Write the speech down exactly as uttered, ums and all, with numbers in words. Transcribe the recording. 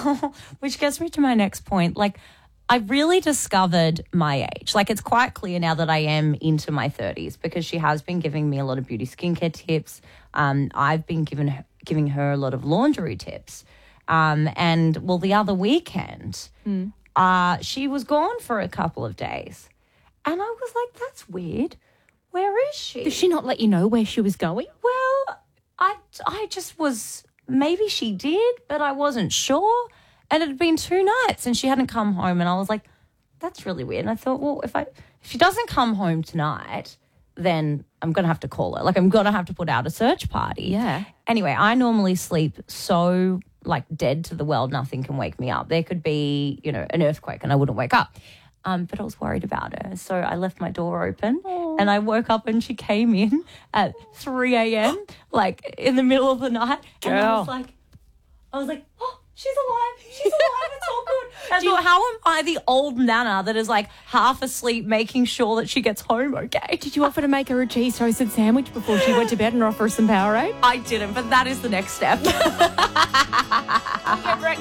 which gets me to my next point. Like, I really discovered my age. Like, it's quite clear now that I am into my thirties because she has been giving me a lot of beauty skincare tips. Um, I've been given her, giving her a lot of laundry tips. Um, and, well, the other weekend, mm. uh, she was gone for a couple of days. And I was like, that's weird. Where is she? Did she not let you know where she was going? Well, I, I just was, maybe she did, but I wasn't sure. And it had been two nights and she hadn't come home. And I was like, that's really weird. And I thought, well, if I if she doesn't come home tonight, then I'm going to have to call her. Like, I'm going to have to put out a search party. Yeah. Anyway, I normally sleep so, like, dead to the world, nothing can wake me up. There could be, you know, an earthquake and I wouldn't wake up. Um, but I was worried about her. So I left my door open Aww. And I woke up and she came in at three a.m., like, in the middle of the night. Girl. And I was like, I was like, oh, she's alive. She's alive. It's all good. I thought, how am I the old nana that is like half asleep making sure that she gets home okay? Did you offer to make her a cheese toasted sandwich before she went to bed and offer her some Powerade? I didn't, but that is the next step.